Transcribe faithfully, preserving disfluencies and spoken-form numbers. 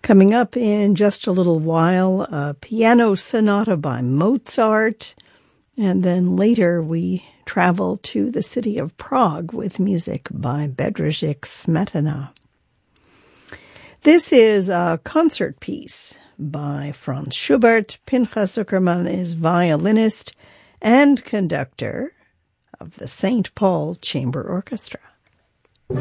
Coming up in just a little while, a piano sonata by Mozart, and then later we travel to the city of Prague with music by Bedřich Smetana. This is a concert piece by Franz Schubert. Pinchas Zuckerman is violinist and conductor of the Saint Paul Chamber Orchestra.